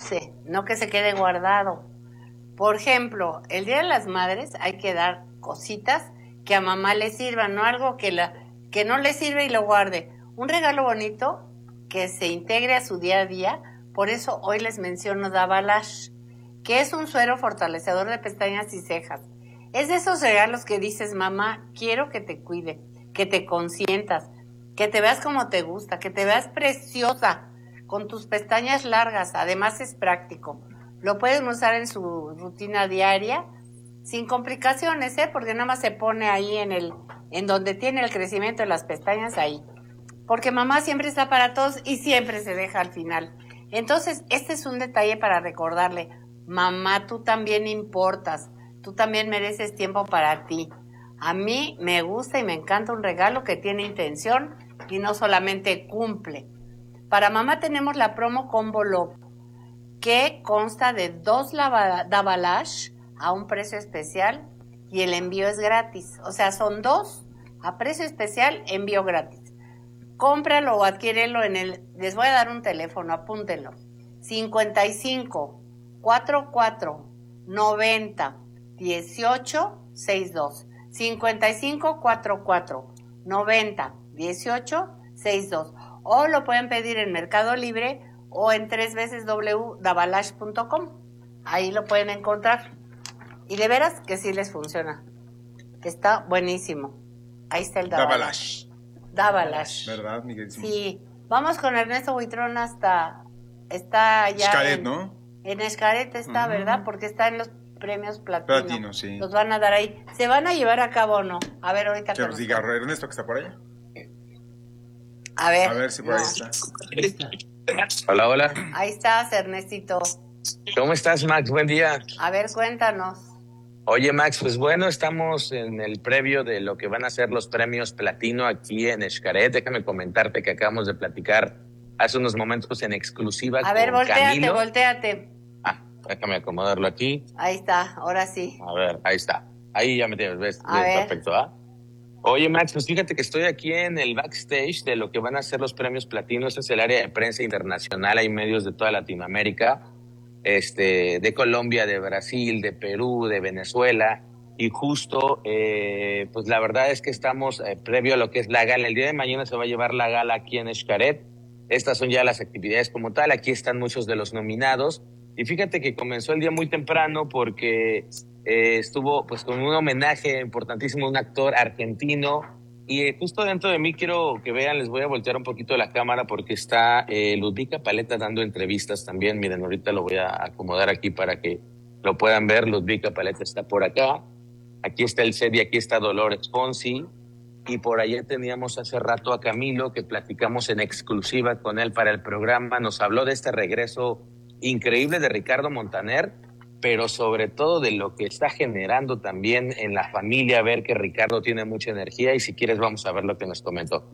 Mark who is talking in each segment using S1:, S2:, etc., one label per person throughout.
S1: use, no que se quede guardado. Por ejemplo, el Día de las Madres hay que dar cositas que a mamá le sirvan, no algo que no le sirve y lo guarde. Un regalo bonito que se integre a su día a día. Por eso hoy les menciono Dabalash, que es un suero fortalecedor de pestañas y cejas. Es de esos regalos que dices, mamá, quiero que te cuide, que te consientas, que te veas como te gusta, que te veas preciosa, con tus pestañas largas. Además es práctico. Lo pueden usar en su rutina diaria sin complicaciones, porque nada más se pone ahí en donde tiene el crecimiento de las pestañas, ahí. Porque mamá siempre está para todos y siempre se deja al final. Entonces, este es un detalle para recordarle, mamá, tú también importas, tú también mereces tiempo para ti. A mí me gusta y me encanta un regalo que tiene intención y no solamente cumple. Para mamá tenemos la promo Combo Love, que consta de 2 Dabalash a un precio especial y el envío es gratis. O sea, son 2 a precio especial, envío gratis. Cómpralo o adquiérelo les voy a dar un teléfono, apúntenlo. 55 44 90 18 62. 55 44 90 18 62. O lo pueden pedir en Mercado Libre o en 3www.dabalash.com. Ahí lo pueden encontrar. Y de veras que sí les funciona. Está buenísimo. Ahí está el Dabalash. Dabalash.
S2: ¿Verdad, Miguel?
S1: Sí. Vamos con Ernesto Buitrón está ya
S2: Xcaret, ¿no?
S1: En Xcaret está, ¿verdad? Porque está en los premios Platino.
S2: Platino, sí.
S1: Los van a dar ahí. ¿Se van a llevar a cabo o no? A ver, ahorita
S2: que nos diga Ernesto, que está por allá.
S1: A ver
S2: si por ahí está.
S3: Hola, hola.
S1: Ahí estás, Ernestito.
S3: ¿Cómo estás, Max? Buen día.
S1: A ver, cuéntanos.
S3: Oye, Max, pues bueno, estamos en el previo de lo que van a ser los premios Platino aquí en Xcaret. Déjame comentarte que acabamos de platicar hace unos momentos en exclusiva
S1: A ver,
S3: con Camilo.
S1: voltéate.
S3: Déjame acomodarlo aquí.
S1: Ahí está, ahora sí.
S3: A ver, ahí está. Ahí ya me tienes, ¿ves?
S1: A ver.
S3: Perfecto, ¿ah? Oye, Max, pues fíjate que estoy aquí en el backstage de lo que van a ser los premios Platino. Este es el área de prensa internacional. Hay medios de toda Latinoamérica, de Colombia, de Brasil, de Perú, de Venezuela. Y justo, pues la verdad es que estamos previo a lo que es la gala. El día de mañana se va a llevar la gala aquí en Xcaret. Estas son ya las actividades como tal. Aquí están muchos de los nominados. Y fíjate que comenzó el día muy temprano porque estuvo pues con un homenaje importantísimo a un actor argentino. Y justo dentro de mí quiero que vean, les voy a voltear un poquito la cámara porque está Ludvika Paleta dando entrevistas también. Miren, ahorita lo voy a acomodar aquí para que lo puedan ver. Ludvika Paleta está por acá. Aquí está el set y aquí está Dolores Fonsi. Y por allá teníamos hace rato a Camilo, que platicamos en exclusiva con él para el programa. Nos habló de este regreso increíble de Ricardo Montaner, pero sobre todo de lo que está generando también en la familia, ver que Ricardo tiene mucha energía. Y si quieres vamos a ver lo que nos comentó.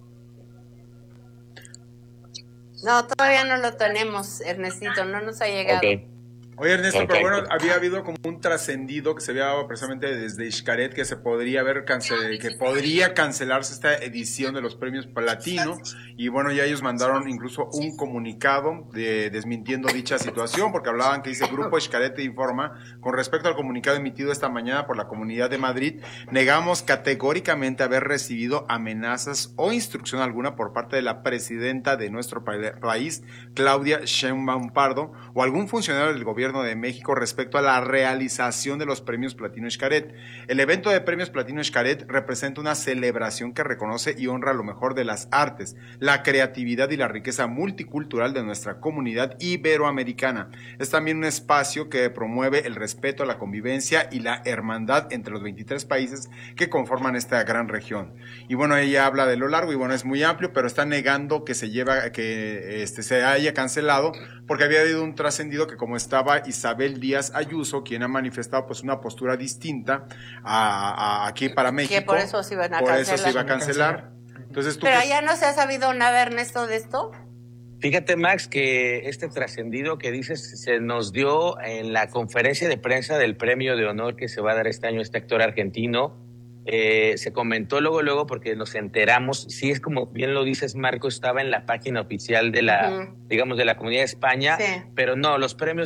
S1: No, todavía no lo tenemos, Ernestito, no nos ha llegado.
S3: Okay.
S2: Oye, Ernesto,
S3: Perfecto.
S2: pero bueno, había habido como un trascendido que se había dado precisamente desde Xcaret que se podría que podría cancelarse esta edición de los premios Platino, y bueno, ya ellos mandaron incluso un comunicado desmintiendo dicha situación, porque hablaban que dice: Grupo Xcaret informa, con respecto al comunicado emitido esta mañana por la Comunidad de Madrid, negamos categóricamente haber recibido amenazas o instrucción alguna por parte de la presidenta de nuestro país, Claudia Sheinbaum Pardo, o algún funcionario del gobierno de México respecto a la realización de los premios Platino Xcaret. El evento de premios Platino Xcaret representa una celebración que reconoce y honra lo mejor de las artes, la creatividad y la riqueza multicultural de nuestra comunidad iberoamericana. Es también un espacio que promueve el respeto, la convivencia y la hermandad entre los 23 países que conforman esta gran región. Y bueno, ella habla de lo largo y bueno, es muy amplio, pero está negando que se haya cancelado, porque había habido un trascendido que como estaba Isabel Díaz Ayuso, quien ha manifestado pues una postura distinta aquí para México,
S1: que por eso se iban a cancelar.
S2: Por eso se iba a cancelar. Entonces,
S1: pero ya no se ha sabido nada, Ernesto, de esto.
S3: Fíjate, Max, que este trascendido que dices se nos dio en la conferencia de prensa del premio de honor que se va a dar este año a este actor argentino. Se comentó luego porque nos enteramos, sí, es como bien lo dices, Marco, estaba en la página oficial de la, digamos, de la Comunidad de España,
S1: sí.
S3: Pero no, los premios